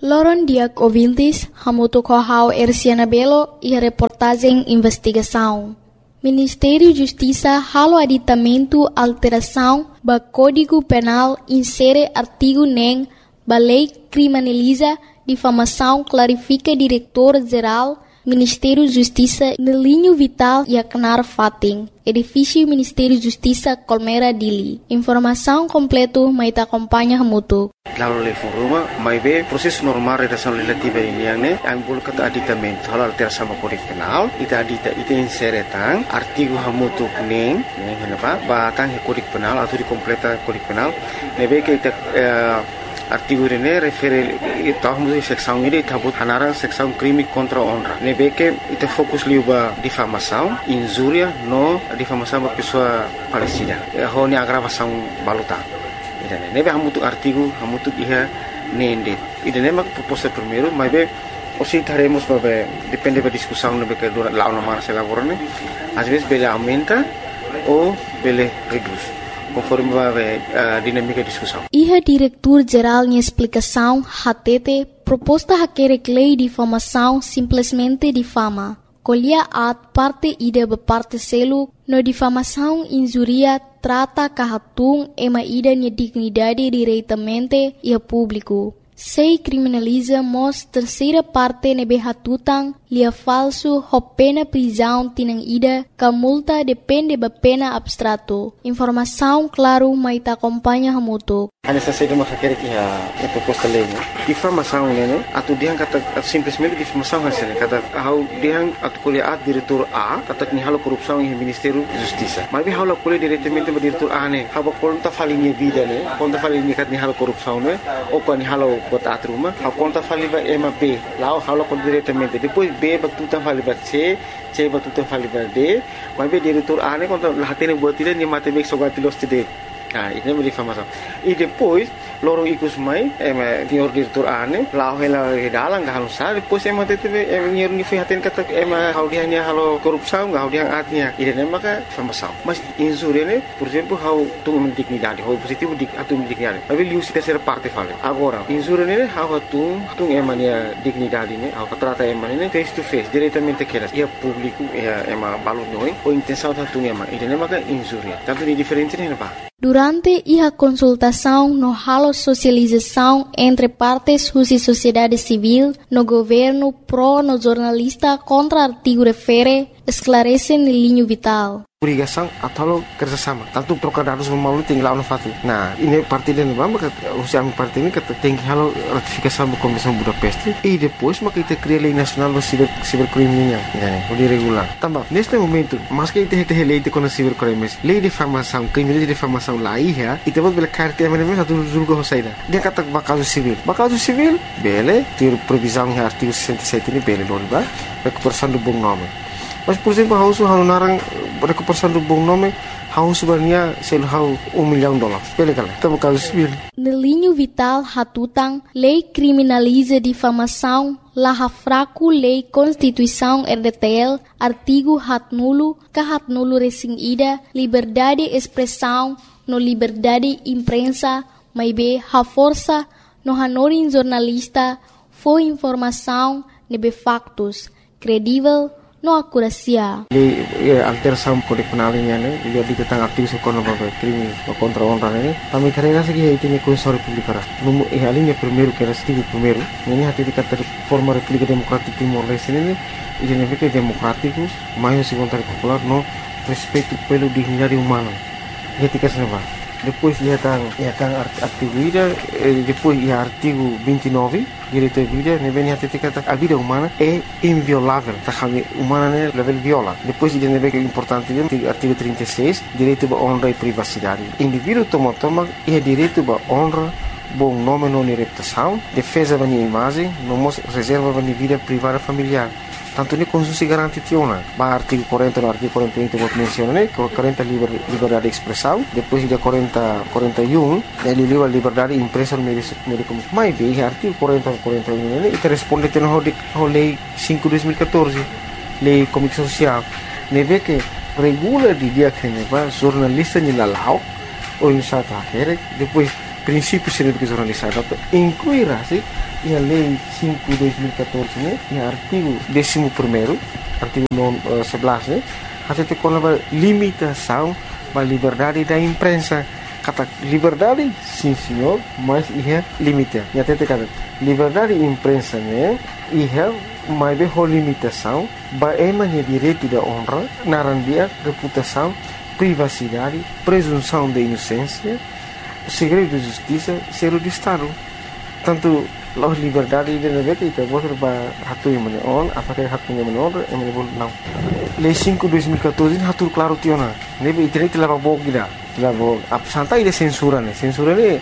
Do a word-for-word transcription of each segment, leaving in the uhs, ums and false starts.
Loron Diak ouvintes, hamutu kohau Erciana Belo e a reportagem investigação. Ministério Justiça halo aditamento alteração ba Código Penal insere artigo nem ba lei criminaliza difamação clarifica diretor-geral Ministério Justiça no linho vital e acnar fating. Edifício Ministério Justiça Colmeira Dili. Informação completo mai ta acompanha hamutu. Lalu level rumah, mai be proses normal redação legislativa ini yang ne, yang boleh kata aditamento hal alteração sama Kode Penal, ita adita ita insere tang artigo hamutu neng, neng kenapa? Batang Kode Penal atau di completa Kode Penal, nebe ke ita uh, artigo ini refere ita hamutu seksão ini ita but hanarang seksão crime contra honra. Nebe ke ita fokus liuba difamação, injuria no difamação ba pessoa falecida. Ho ni agravação baluta. Idane nebe hamutu artigo hamutu iha nende idane mak proposta primeiro mas be osi taremos babe depende da discussão nebe que dura lá uma se elaborane às vezes bele aumenta ou bele reduz conforme babe a dinâmica da discussão. Iha diretor geral em explicação hatete proposta haquere lei de difamação simplesmente difama. Colhia at parte ida be parte selu no difamação injuria trata kahatung ema ida nia dignidade diretamente e a público. Sei criminaliza mos terceira parte nebe hatutang lia falso ho pena prisão tinang ida ka multa depende ba pena abstrato. Informação claro mai ta acompanha hamutu. Hanya saja masa kira kia a proposta lei, difamação né, atu dia kata simplesmente difamação hasil kata how dia atu kuliah diretor A kata ni halo korupsi em Ministério Justiça. Mas bi halo kuliah diretamente ba diretor A ne, haba konta falinha vida ne, konta falinha kat ni halo korupsi ne, ou kan ni halo bota atruma, haba konta faliba ema B, lao halo kon diretamente. Depois B ba tutan faliba C, C ba tutan faliba D, mas bi diretor A ne konta lahatene buat tidak ni mate bek sogati los tidak. Ah, ini menjadi difamação. E depois, loro ikus mai, eh, senhor diretor ane, lau hela dalang gak halus sah. Depois ema tete, ema nyer ni fihatin kata, ema hau dia ni halo korupsau, gak hau dia atnya. Ide nema ka difamação. Mas insure ne, por exemplo, hau tu dignidade, hau positivo dik atu dignidade. Mas liu si terceira parte fale. Agora, insure ne, hau tu tu ema ni dignidade ne, hau trata ema ne face to face, diretamente kelas. Ia público, ia ema balut noi, o intenção tu ema. Ide nema ka insure. Tanto ni diferente ne ba. Durante a consultação no halo socialização entre partes e sociedade civil, no governo pro no jornalista contra artigo refere, esclarece no linho vital. Obrigação atau kerjasama. Tanto trocar dados melalui tinggal no fati. Nah, ini parti dan bamba usia parti ini kata tinggi halo ratifikasi sama Komisi Budapest. E depois maka kita cria lei nasional do cyber cybercrime nya, yani, o regular. Tambah, neste momento, mas que kita kita lei de contra cybercrime, lei de difamação, crime de difamação lá ia, e temos bela carta ema mesmo satu julgo hosaida. Dia kata bakal civil. Bakal civil, bele, ter previsão em artigo sessenta e sete ini bele lor ba, recuperação do bom nome. Mas, por exemplo, hausu halo narang recuperação do bom nome, hausu sebenarnya sel hau um milhão de dólares. Bele kala, tamo caso civil. No linho vital hatutang, lei criminaliza difamação, laha fraco lei Constituição R D T L, artigo hat nulo, ka hat nulo resing ida, liberdade expressão, no liberdade imprensa, mai be ha força, no hanorin jornalista, foi informação, nebe factos, credível, no akurasia. Di ya, alteração Kode Penal ini ane, dia ditentang aktif sekolah bapak krimi contra honra ini. Kami karena segi itu ni Konstitusi Republik Ara. Numu eh alinya primeiro que era artigo primeiro. Ini hati dikata forma Republik Demokratik Timor Leste ini, ini fica democrático, mais segundo popular no respeito pelo dignidade humana. Ketika senapa. Depois dia tang ya tang artigo ida, depois ya artigo vinte e nove direito à vida, ne vem até kata a vida humana é inviolável, tá kami humana ne level viola. Depois dia ne vem importante dia artigo trinta e seis, direito à honra e privacidade. Indivíduo toma toma é direito à honra, bom nome não reputação, defesa da minha imagem, não reserva da minha vida privada familiar. Tanto ni Konstitusi garanti tiona, ba artigo quarenta no artigo quarenta e um que menciona né, quarenta liber, liberdade de expressão, depois dia quarenta, quarenta e um, ele liu a liberdade impressa no meio médico. Mas bem, artigo quarenta, quarenta e um né, e responde tendo a lei cinco de dois mil e quatorze, lei Comissão Social, ne vê que regula de dia que ne va jornalista ni lalau, ou em sata here, depois princípios de jornalismo, incluirá se a lei cinco de dois mil e catorze, né, e artigo décimo primeiro, artigo sebelas, né, até te coloca limitação da liberdade da imprensa. Kata liberdade, sim senhor, mas ia limita. E até te kata liberdade da imprensa, né, ia mais bem limitação, bagaimana direito da honra, narandia, reputação, privacidade, presunção de inocência, segredo de justiça, segredo de Estado. Tanto a liberdade de negara itu boleh berhatu yang mana on, apakah hatu yang mana on, yang mana boleh não. Lei cinco de dois mil e catorze hatu claro tiona. Nebe internet telah bawa kita, telah bawa. Apa santai dia censura ni, censura ni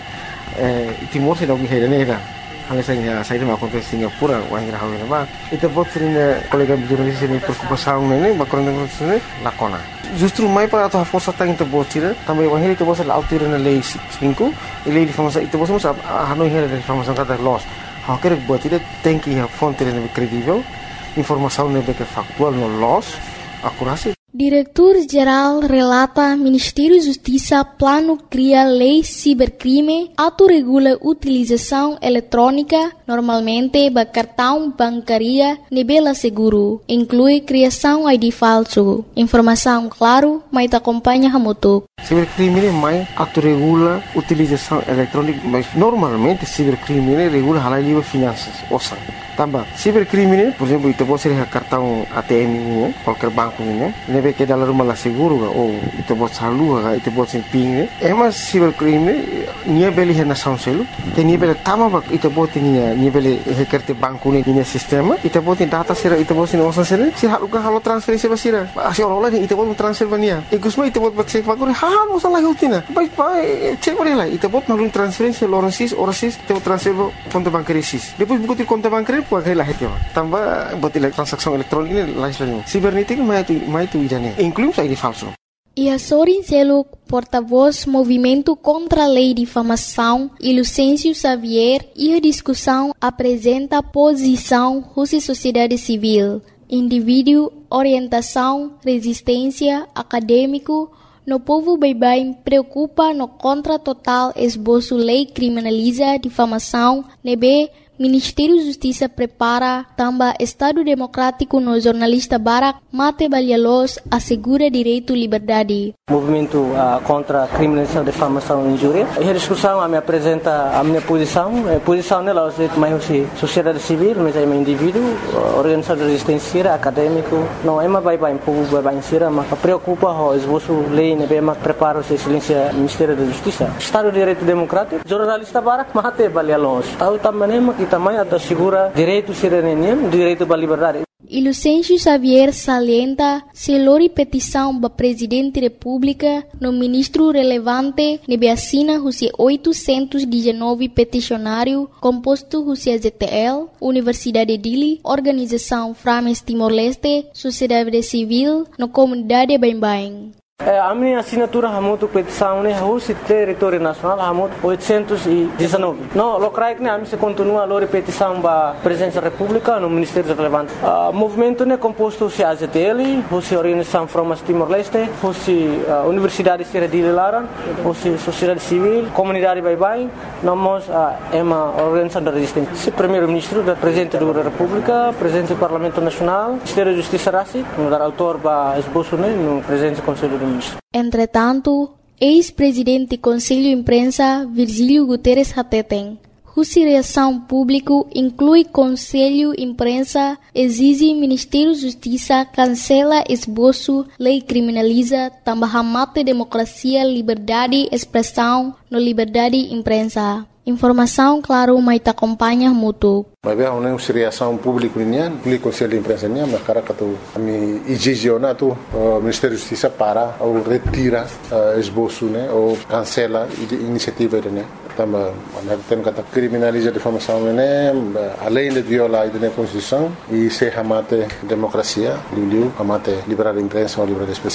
Timor se dah berhenti ni dah. Hal saya saya dah makan ke Singapura, wahai rahau ni bah. Itu buat sering kolega jurnalis ini preocupasi ni, bakoran dengan sini lakona. Justru mai para atau força tang itu buat sih, tambah wahai itu buat selalu tiru na lei cinco, lei informasi itu buat semua hanoi hera informasi kata loss. Hak kerja buat itu tem que a fonte lebih kredibel, informasi lebih faktual no loss, akurasi. Diretor-Geral relata Ministério Justiça plano cria lei cibercrime, autorregula utilização eletrônica, normalmente ba cartão bancaria, nebela seguro, inclui criação I D falso. Informação claro, mas acompanha hamutuk. Cibercrime mais autorregula utilização eletrônica, mas normalmente cibercrime regula halal livre finanças, osa. Tambah, cibercrime, por exemplo, itu boleh ser cartão A T M ini, qualquer banco ini, nebe ke dalam rumah lah seguro ga, oh itu boleh saldo ga, itu boleh ping ni. Emas cibercrime, nia beli hena sound selu, te nia beli tama bak, itu boleh nia nia beli hekerte banco ni nia sistema, itu boleh data sera, itu boleh osa sera, si halu ga halu transferensi basira, asyik orang lain itu boleh transfer bania. Ikusma itu boleh cek banco ni, hal masa lagi utina, baik baik cek boleh lah, itu boleh nalun transferensi orang sis, orang sis, itu transfer konto bancaria sis. Depois buku konto bancaria pakai lah itu, tambah buat transaksi elektronik ini lain lagi. Cibernética mais tu mais tu idane, inclui I D falso. E a Sorin Seluk, porta-voz Movimento contra a Lei de Difamação, e Lucêncio Xavier, e a discussão apresenta posição Rússia Sociedade Civil, indivíduo, orientação, resistência, acadêmico, no povo baibai preocupa no contra total esboço lei criminaliza difamação, nebe Ministério Justiça prepara também Estado Democrático no jornalista Barak Mate Balialos assegura direito e liberdade. Movimento uh, contra a criminalização, difamação e injúria. E a discussão a me apresenta a minha posição. A posição nela é mais sociedade civil, mas é um indivíduo, organização de resistência, acadêmico. Não é uma baibai bem povo baibai insira, mas preocupa o esboço lei, né, mas prepara o excelência Ministério da Justiça. Estado de Direito Democrático, jornalista Barak Mate Balialos. Tahu também que também assegura direito cidadania, direito à liberdade. E Lucêncio Xavier salienta se lori petição para Presidente da República no ministro relevante nebe assina Rússia oitocentos e dezenove peticionário composto Rússia Z T L, Universidade de Dili, Organização Frames Timor-Leste, Sociedade Civil, no comunidade Bain-Bain. A minha assinatura é muito petição, né? Rússia território nacional é muito oitocentos e dezenove. Não, o que né? A minha continua a lore petição para a presidência da República no Ministério relevante. O movimento né composto se a Z T L, Rússia Organização Frames Timor-Leste, Rússia Universidade de Dili Laran, Rússia Sociedade Civil, Comunidade Baibai, nós é uma organização de resistência. O primeiro-ministro, o presidente da República, presidente do Parlamento Nacional, Ministério da Justiça Rassi, o autor para esboço né? No presidente do Conselho do Entretanto, ex-presidente do Conselho Imprensa Virgílio Guterres Hateten, Rússia Reação Público inclui Conselho Imprensa, exige Ministério da Justiça cancela esboço, lei criminaliza, também mate democracia, liberdade, expressão, no liberdade imprensa. Informação, claro, mas te acompanha muito. Mas bem, a reação pública nian, o Conselho de Imprensa nian, mas cara que tu, a mim exigiona tu, o Ministério da Justiça para ou retira esboço, né, ou cancela a iniciativa né. Também, nós temos que criminalizar a difamação né, além de violar a Constituição e se amate democracia, livre, amate liberdade de imprensa ou liberdade de expressão.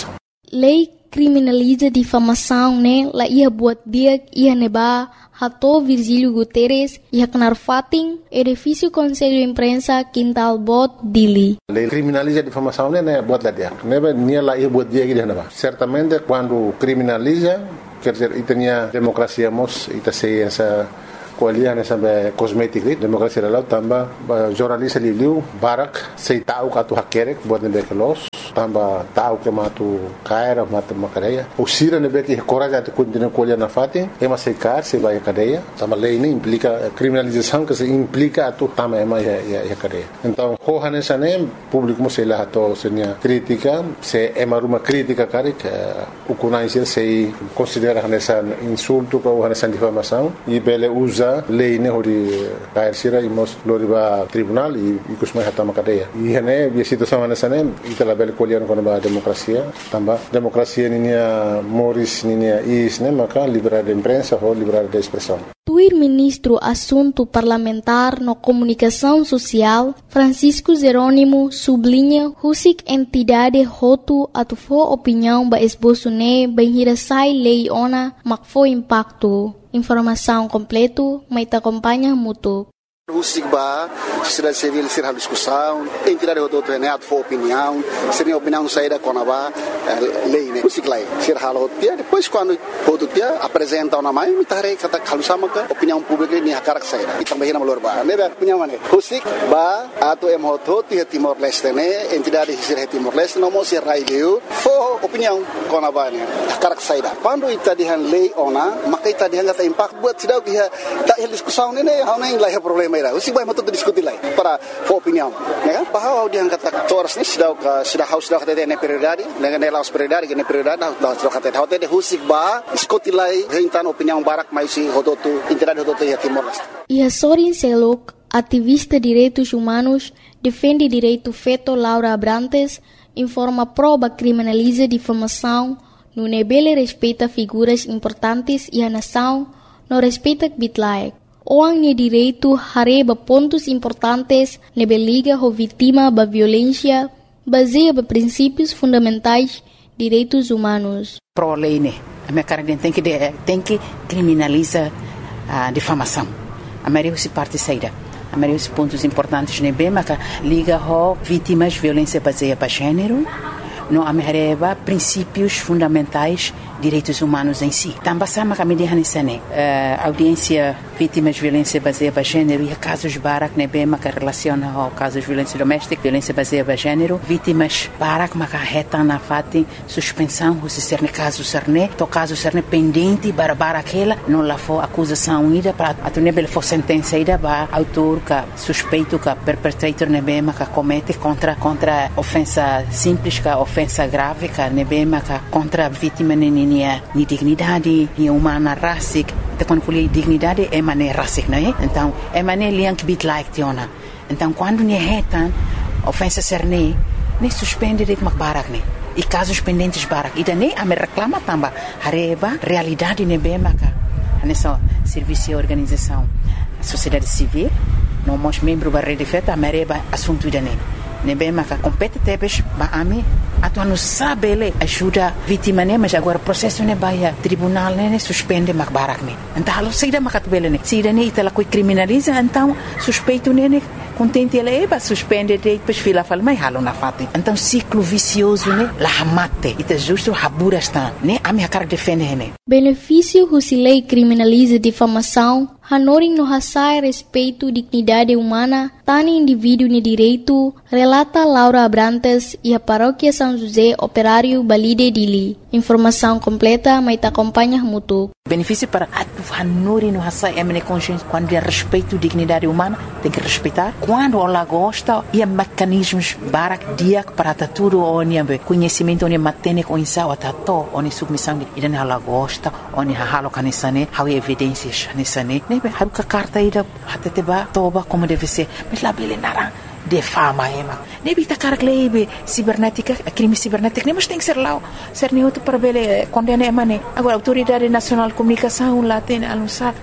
lei criminaliza difamação, né? La ia buat dia ia neba hato Virgílio Guterres ia kenar fating edifício Conselho de Imprensa Quintal Bot Dili. Lei criminaliza difamação, né? Buat lá dia. Neba nia la ia buat dia que dia neba. Certamente quando criminaliza, quer dizer, e tinha democracia mos, e tá sei essa kualian essa cosmética, democracia lá tamba jornalista liu barak sei tahu katu hakerek buat nebe kelos tamba tahu que matu caira matu macareia o sira nebe que coragem de continuar kualian na fatin é mas sei car se vai a cadeia tamba lei nem implica criminalização que se implica atu tamba é mais a cadeia então rohan essa nem público sei lá to senia crítica se é uma crítica cara que o conhece sei considera essa insulto ou essa difamação e bele usa lei ne hori cair sira imos loriba tribunal e kusmai hatama cadeia e hene a situação nessa né ita label kolian com a democracia tamba democracia ninia moris ninia is né maka liberdade de imprensa ou liberdade de expressão. Tuir ministro assunto parlamentar no comunicação social Francisco Jerônimo sublinha husik entidade hotu atufo opinião ba esboço ne banhira sai lei ona makfo impacto. Informação completo, mas te acompanha mútuo. O SIGBA, sociedade civil, ser a discussão, entidade do outro renato for opinião, seria opinião saída com a lei, né? O SIGLA, ser a rotia, depois quando o outro dia apresenta uma mãe, me tarei que está calusama que opinião pública nem a cara que saída. E também na malorba, né? Opinião né? O SIGBA, ato é muito e Timor Leste, né? Entidade de ser Timor Leste, não mostra raio, for opinião com a mãe, a cara que saída. Quando está de lei ona, mas está de hanga impacto buat cidade que está discussão, né? Não nem lá é problema. O SIGBA mau tuh diskusi lagi para opinião, né? Bahwa dia kata toras ni sudah sudah haus sudah kata ne prioridade, dengan nelas prioridade, ne prioridade sudah kata hau teh o SIGBA diskusi lagi rentan opinião barak mais si hototu entidade hototu ya Timor Leste. E a Sorin Selok, ativista direitos humanos, defende direito feto Laura Abrantes, informa prova criminaliza difamação, no nebele respeita figuras importantes e a nação, no respeita bitlaek. Orang ni direito hareba pontos importantes nebe liga ho vítima ba violência baseia ba princípios fundamentais direitos humanos. Pro lei né, a minha cara tem que tem que criminalizar a difamação. A maioria se parte saída. A maioria dos pontos importantes nebe mas liga ho vítimas violência baseia ba gênero. No amereba princípios fundamentais direitos humanos em si. Também sama kami di hanisane uh, audiência vítimas de violência baseada em gênero e casos barak nebe maka relaciona ao casos de violência doméstica, violência baseada em gênero, vítimas barak maka reta na fati suspensão se ser ne caso serne, to caso serne pendente para aquela não lá for acusação ida para a nebe for sentença ida ba autor ka suspeito ka perpetrator nebe maka comete contra contra ofensa simples ka ofensa grave ka nebe maka contra vítima nini ni dignidade, ni humana racic, te quando fui dignidade é maneira racic, não é? Então é maneira liang bit like tiona. Então quando ni retan ofensa serne, ni suspende de makbarak ni. E casos pendentes barak, e daí a me reclama tamba hareba realidade ne bema ka. Nessa serviço e organização, a sociedade civil, não mos membro da rede feta, a mereba assunto dane. Ne bema ka compete tebes ba ami atu não sabe ele ajuda vítima né mas agora processo né vai tribunal né suspende makbarak né então halo saída makatbele né saída né itala coi criminaliza então suspeito né contente ele é suspende depois fila fala mas halo na fati então ciclo vicioso né la mate ita justo habura está né a minha cara defende né benefício se lei criminaliza difamação hanoring no hasai respeito dignidade humana tani indivíduo ne direito relata Laura Abrantes e a paróquia São José Operário Balide Dili. Informação completa, mas te acompanha mútuo. Benefício para a hanori no hasai é minha consciência quando é respeito dignidade humana tem que respeitar quando ela gosta e mecanismos barak dia para tudo onde conhecimento onde matene com insau atato onde submissão e dan ela gosta onde halo kanisane how evidências kanisane nebe haruka carta ida hateteba toba como deve ser mas lá bele nara de fama ema nebe ta carglebe cibernética crime cibernético nem mas tem que ser lá ser neutro para bele condena emane agora autoridade nacional de comunicação lá tem anunciar tem que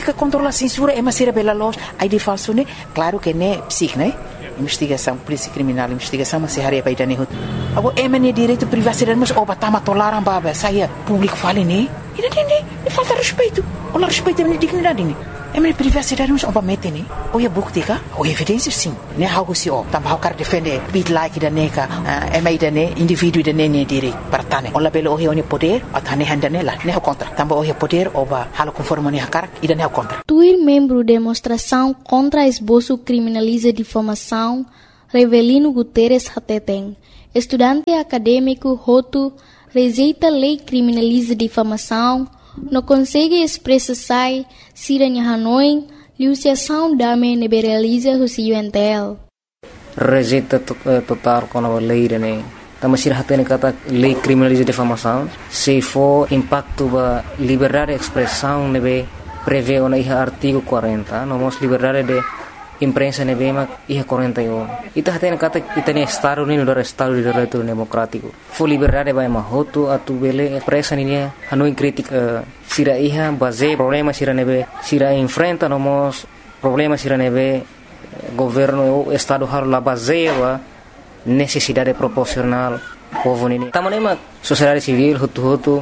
política controla a censura, é uma cera bela loja, aí de falso, né? Claro que não é psique, né? Investigação, polícia criminal, investigação, mas se haria para ir da neho. Agora, é mané direito, privacidade, mas oba, tá, tolaram, baba, saia, público fala, né? E não tem, né? Falta respeito. Olha, respeito a minha dignidade, né? É minha privacidade, mas oba, mete, né? Ou é book, diga? Ou evidência, sim. Né? Algo se, ó, também o cara defende, beat like da neca, é meio da né, indivíduo da né, direito, para tá, né? Olha, belo, ou é poder, ou tá, né, handa nela, né, o contra. Também ou é poder, oba, halo conforme, né, a cara, e da né, o contra. Tuir membro de demonstração contra esboço criminaliza difamação, Revelino Guterres Hateten, estudante acadêmico Roto, rejeita lei criminaliza difamação, não consegue expressar sai, Siranha Hanoi, Luciação Dame liberaliza o C U N T L. Rejeita total com a lei, né? Também se Hateten kata lei criminaliza difamação, se for impacto ba liberdade de expressão, né? Prevê o artigo quarenta, não mos liberdade de imprensa nebema iha quarenta e um. Ita hatena kata itani estado ni udara estado de direito democrático. Fo liberdade vai mahoto atu bele presa ni hanu crítica sira iha base problema sira nebe sira enfrenta nomos problema sira nebe governo estado haro la base wa necessidade proporcional povo ni. Tamanema sociedade civil hutu hutu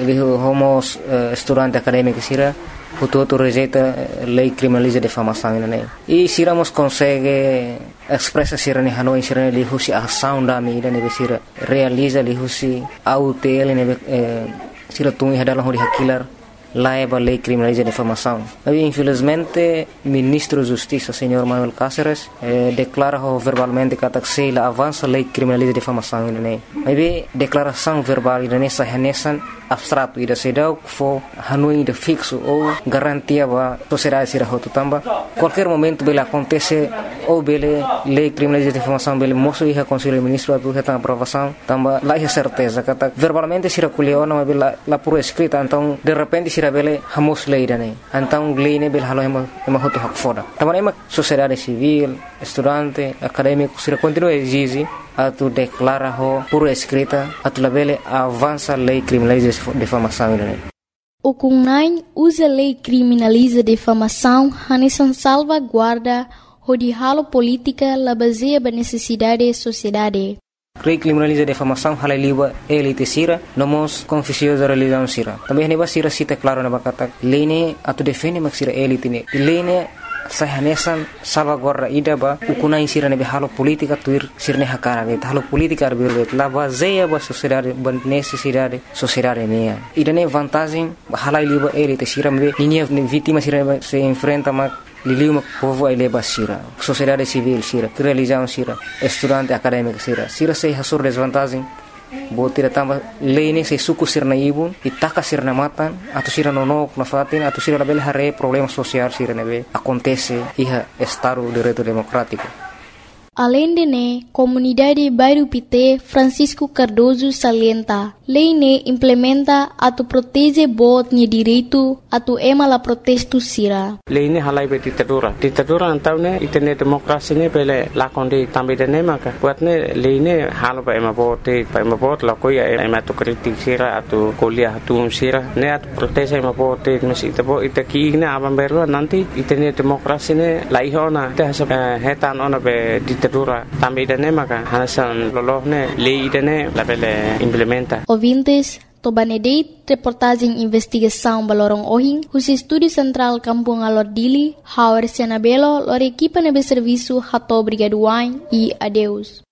homos uh, estudante acadêmico sira Hutu rejeita lei criminaliza difamação, né? E se nós consegue expressa sira ni Hanoi sira ni husi ação da mídia ne sira realiza li husi autel ne sira tungi hadalah hori hakilar laiba lei criminaliza difamação. Mas infelizmente ministro da Justiça senhor Manuel Cáceres eh, declara verbalmente que se la avança lei criminaliza difamação, né? Mas declaração verbal ne sahanesan abstrato ida sedau fo Hanoi de fixo ou garantia ba sociedade sira hotu tamba qualquer momento bela acontece ou bele lei criminaliza difamação bele moço ia conselho ministro atu reta aprovação tamba lá é certeza que verbalmente sira culiona mas bela la por escrita então de repente sira bele hamos lei dane então lei ne bele halo ema ema hotu hak foda tamba ema sociedade civil estudante acadêmico sira continua exige atu declara ho por escrita atu labele avança lei criminaliza difamação. O Kunai usa lei criminaliza difamação, hanesan salvaguarda de halo política la baseia ba necessidade sociedade. Lei criminaliza difamação halaliwa elite sira, nomos confusiosa religião sira. Também neba sira cita claro na bakata lei ne atu defende mak sira elite ne. Lei ne sahanesan salvaguarda ida ba ukuna insira nebe halo politika tuir sirne hakara be halo politika arbirbe la baseia ba sociedade ba necessidade sociedade mea ida ne vantagem halai liba elite sira me ninia vítima sira se enfrenta ma liliu povo ai leba sira sociedade civil sira religião sira estudante acadêmico sira sira se hasur desvantagem Botira tamba lei se suku sirna ibu itaka sirna matan atau sira nonok na fatin atau sira label hare problema sosial sira nebe acontece iha estado de direito democrático. Além de ne, comunidade Bairro Pité Francisco Cardoso salienta, lei ne implementa atu protege bot ni direito atu ema la protesto sira. Lei ne halai be ditadura. Ditadura antau ne itene demokrasi ne pele lakonde tambe de ne maka. Buat ne lei ne halo ba ema bot pa ema bot la koya ema tu kritik sira atu kuliah atu sira ne atu protege ema bot mesi tabo itaki ne abang beru nanti itene demokrasi ne laihona te hasa hetan ona be ditadura tambe de ne maka hanasan loloh ne lei de ne la pele implementa. Ouvintes, Tobanedeit, reportagem investigação Balorong Ohing, os Estúdio Central Kampung Alordili, Howard Sianabelo, lor equipa nebe serviço Hato Brigaduain e adeus.